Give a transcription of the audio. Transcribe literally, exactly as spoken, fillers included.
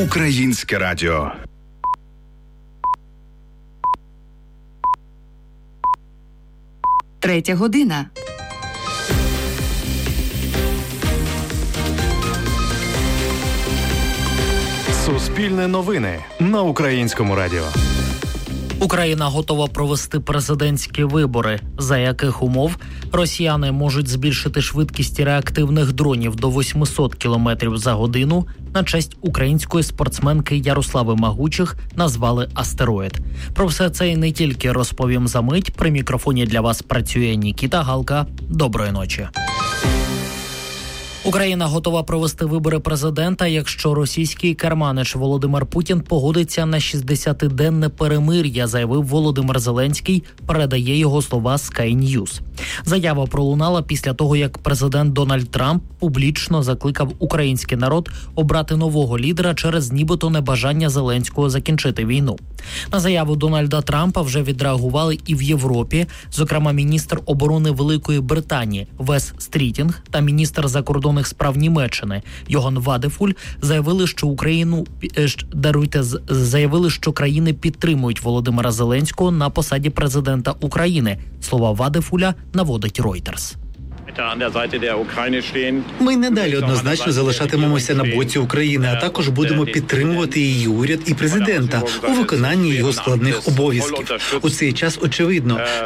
Українське радіо. Третя година. Суспільне новини на Українському радіо. Україна готова провести президентські вибори, за яких умов росіяни можуть збільшити швидкість реактивних дронів до вісімсот кілометрів за годину на честь української спортсменки Ярослави Магучих назвали «Астероїд». Про все це і не тільки розповім за мить. При мікрофоні для вас працює Нікіта Галка. Доброї ночі. Україна готова провести вибори президента, якщо російський керманич Володимир Путін погодиться на шістдесятиденне перемир'я, заявив Володимир Зеленський, передає його слова Sky News. Заява пролунала після того, як президент Дональд Трамп публічно закликав український народ обрати нового лідера через нібито небажання Зеленського закінчити війну. На заяву Дональда Трампа вже відреагували і в Європі, зокрема міністр оборони Великої Британії Вес Стрітінг та міністр закордонних справ Німеччини Йоган Вадефуль заявили, що Україну даруйте заявили, що країни підтримують Володимира Зеленського на посаді президента України. Слова Вадефуля наводить Reuters. Ми надалі однозначно залишатимемося на боці України, а також будемо підтримувати її уряд і президента у виконанні його складних обов'язків. У цей час очевидно,